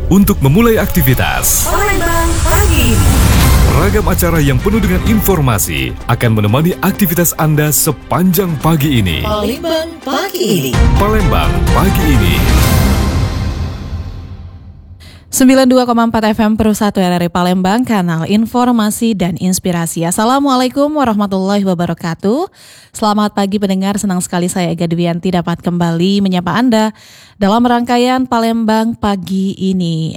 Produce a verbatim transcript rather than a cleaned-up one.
untuk memulai aktivitas. Palembang pagi. Ragam acara yang penuh dengan informasi akan menemani aktivitas Anda sepanjang pagi ini. Palembang pagi ini. Palembang pagi ini. sembilan puluh dua koma empat F M per satu R R I Palembang, kanal informasi dan inspirasi. Assalamualaikum warahmatullahi wabarakatuh. Selamat pagi pendengar, senang sekali saya Ega Dwianti dapat kembali menyapa Anda dalam rangkaian Palembang pagi ini.